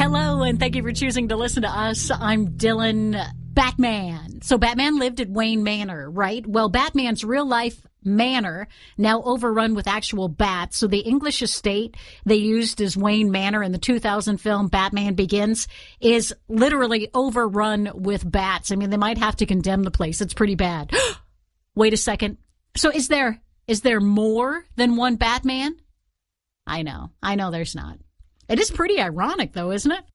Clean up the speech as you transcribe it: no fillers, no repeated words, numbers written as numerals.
Hello, and thank you for choosing to listen to us. I'm Dylan. Batman. So Batman lived at Wayne Manor, right? Well, Batman's real-life manor now overrun with actual bats. So the English estate they used as Wayne Manor in the 2000 film Batman Begins is literally overrun with bats. I mean, they might have to condemn the place. It's pretty bad. Wait a second. So is there more than one Batman? I know there's not. It is pretty ironic, though, isn't it?